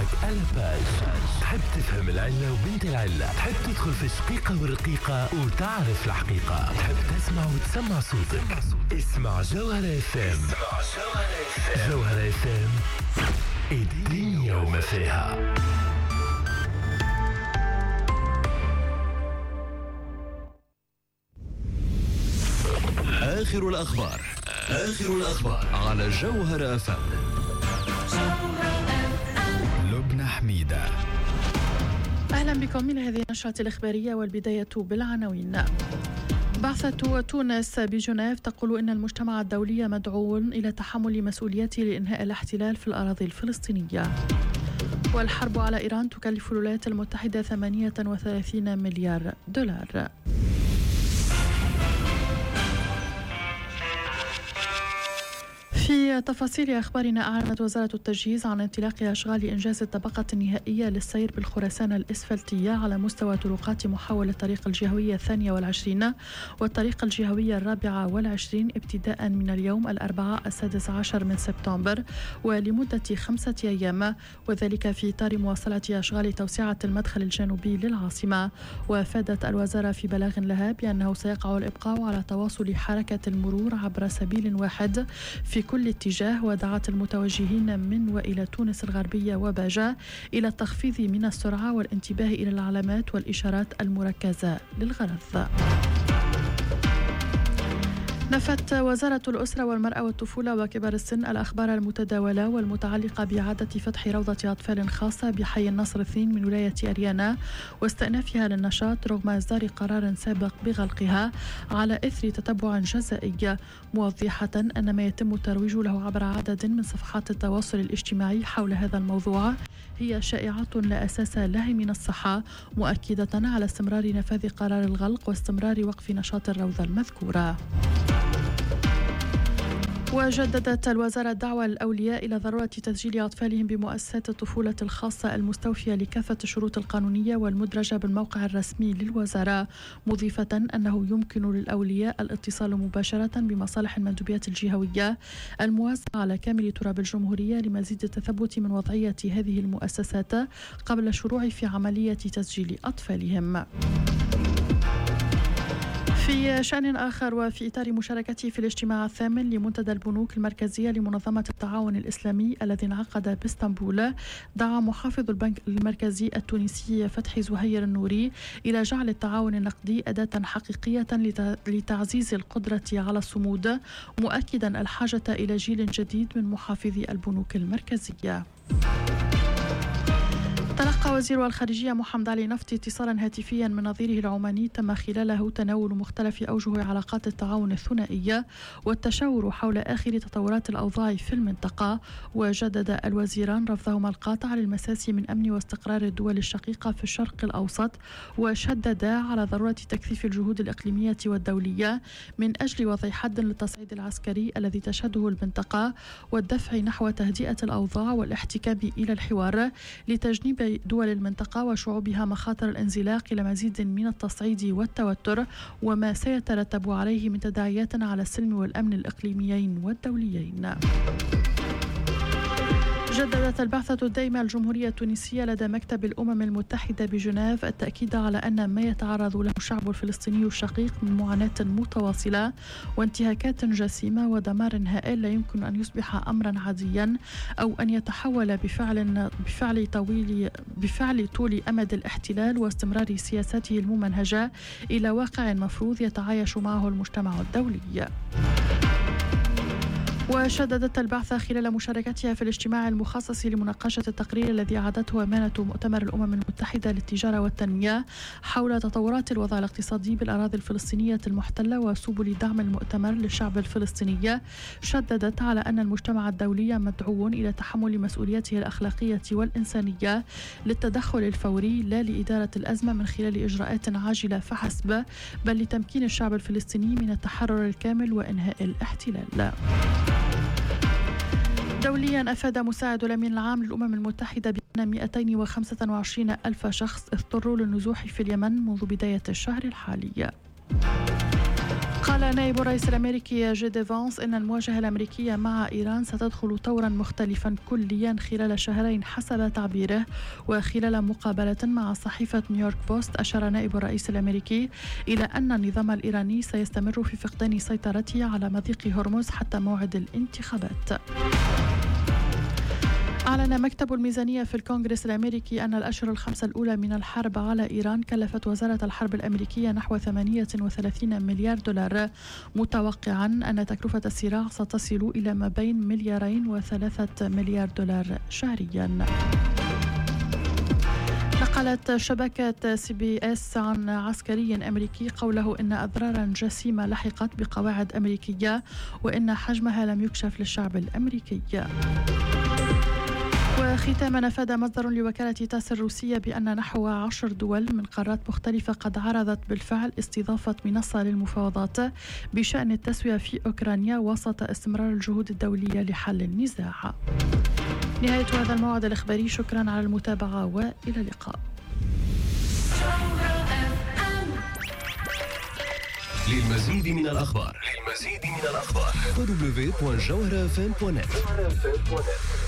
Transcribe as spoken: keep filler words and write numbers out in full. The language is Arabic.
معك ألباج. تحب تفهم العلة وبنت العلة، تحب تدخل في الشقيقة والرقيقة وتعرف الحقيقة، تحب تسمع وتسمع صوتك. اسمع جوهرة اف ام. جوهرة اف ام، الدنيا وما فيها. آخر الأخبار آخر الأخبار على جوهرة اف ام. لبنى حميدة. أهلا بكم إلى هذه النشرة الإخبارية، والبداية بالعناوين. بعثة تونس بجنيف تقول إن المجتمع الدولي مدعو إلى تحمل مسؤوليته لإنهاء الاحتلال في الأراضي الفلسطينية. والحرب على إيران تكلف الولايات المتحدة ثمانية وثلاثين مليار دولار. في تفاصيل أخبارنا، أعلنت وزارة التجهيز عن انطلاق أشغال إنجاز الطبقة النهائية للسير بالخرسان الإسفلتية على مستوى طرقات محاولة الطريق الجهوية الثانية والعشرين والطريق الجهوية الرابعة والعشرين ابتداء من اليوم الأربعاء السادس عشر من سبتمبر ولمدة خمسة أيام، وذلك في إطار مواصلة أشغال توسعة المدخل الجنوبي للعاصمة. وافادت الوزارة في بلاغ لها بأنه سيقع الإبقاء على تواصل حركة المرور عبر سبيل واحد في كل اتجاه، ودعت المتوجهين من وإلى تونس الغربية وباجة إلى التخفيض من السرعة والانتباه إلى العلامات والإشارات المركزة للغرض. نفت وزارة الأسرة والمرأة والطفولة وكبار السن الأخبار المتداولة والمتعلقة بإعادة فتح روضة أطفال خاصة بحي النصر اثنين من ولاية أريانا واستئنافها للنشاط رغم إصدار قرار سابق بغلقها على إثر تتبع جزائي، موضحة أن ما يتم الترويج له عبر عدد من صفحات التواصل الاجتماعي حول هذا الموضوع هي شائعات لا أساس لها من الصحة، مؤكدة على استمرار نفاذ قرار الغلق واستمرار وقف نشاط الروضة المذكورة. وجددت الوزارة الدعوة للأولياء إلى ضرورة تسجيل أطفالهم بمؤسسات الطفولة الخاصة المستوفية لكافة الشروط القانونية والمدرجة بالموقع الرسمي للوزارة، مضيفة أنه يمكن للأولياء الاتصال مباشرة بمصالح المندوبيات الجهوية الموزعة على كامل تراب الجمهورية لمزيد التثبت من وضعية هذه المؤسسات قبل الشروع في عملية تسجيل أطفالهم. في شأن آخر، وفي إطار مشاركته في الاجتماع الثامن لمنتدى البنوك المركزية لمنظمة التعاون الإسلامي الذي انعقد باسطنبول، دعا محافظ البنك المركزي التونسي فتحي زهير النوري إلى جعل التعاون النقدي أداة حقيقية لتعزيز القدرة على الصمود، مؤكدا الحاجة إلى جيل جديد من محافظي البنوك المركزية. تلقى وزير الخارجية محمد علي نفطي اتصالا هاتفيا من نظيره العماني تم خلاله تناول مختلف أوجه علاقات التعاون الثنائية والتشاور حول آخر تطورات الأوضاع في المنطقة، وجدد الوزيران رفضهما القاطع للمساس من أمن واستقرار الدول الشقيقة في الشرق الأوسط، وشددا على ضرورة تكثيف الجهود الإقليمية والدولية من أجل وضع حد للتصعيد العسكري الذي تشهده المنطقة والدفع نحو تهدئة الأوضاع والاحتكام إلى الحوار لتجنيب دول المنطقة وشعوبها مخاطر الانزلاق إلى مزيد من التصعيد والتوتر وما سيترتب عليه من تداعيات على السلم والأمن الإقليميين والدوليين. جددت البعثة الدائمة الجمهورية التونسية لدى مكتب الأمم المتحدة بجنيف التأكيد على أن ما يتعرض له الشعب الفلسطيني الشقيق من معاناة متواصلة وانتهاكات جسيمة ودمار هائل لا يمكن أن يصبح أمرا عاديا أو أن يتحول بفعل بفعل طويل بفعل طول أمد الاحتلال واستمرار سياساته الممنهجة إلى واقع مفروض يتعايش معه المجتمع الدولي. وشددت البعثة خلال مشاركتها في الاجتماع المخصص لمناقشة التقرير الذي أعدته أمانة مؤتمر الأمم المتحدة للتجارة والتنمية حول تطورات الوضع الاقتصادي بالأراضي الفلسطينية المحتلة وسبل دعم المؤتمر للشعب الفلسطيني، شددت على أن المجتمع الدولي مدعو إلى تحمل مسؤوليته الأخلاقية والإنسانية للتدخل الفوري لا لإدارة الأزمة من خلال إجراءات عاجلة فحسب، بل لتمكين الشعب الفلسطيني من التحرر الكامل وإنهاء الاحتلال. دوليا، أفاد مساعد الأمين العام للأمم المتحدة بأن مئتين وخمسة وعشرين ألف شخص اضطروا للنزوح في اليمن منذ بداية الشهر الحالي. قال نائب الرئيس الأمريكي جي دي فانس إن المواجهة الأمريكية مع إيران ستدخل طورا مختلفا كليا خلال شهرين حسب تعبيره. وخلال مقابلة مع صحيفة نيويورك بوست أشار نائب الرئيس الأمريكي إلى أن النظام الإيراني سيستمر في فقدان سيطرته على مضيق هرمز حتى موعد الانتخابات. أعلن مكتب الميزانية في الكونغرس الأمريكي أن الأشهر الخمسة الأولى من الحرب على إيران كلفت وزارة الحرب الأمريكية نحو ثمانية وثلاثين مليار دولار، متوقعا أن تكلفة الصراع ستصل إلى ما بين مليارين وثلاثة مليار دولار شهريا. نقلت شبكة سي بي إس عن عسكري أمريكي قوله إن أضرارا جسيمة لحقت بقواعد أمريكية وإن حجمها لم يكشف للشعب الأمريكي. وختاما أفاد مصدر لوكالة تاس الروسية بأن نحو عشر دول من قارات مختلفة قد عرضت بالفعل استضافة منصة للمفاوضات بشأن التسوية في أوكرانيا وسط استمرار الجهود الدولية لحل النزاع. نهاية هذا الموعد الإخباري، شكرا على المتابعة وإلى اللقاء. للمزيد من الأخبار للمزيد من الأخبار دبليو دبليو دبليو دوت جوهرة إف إم دوت نت.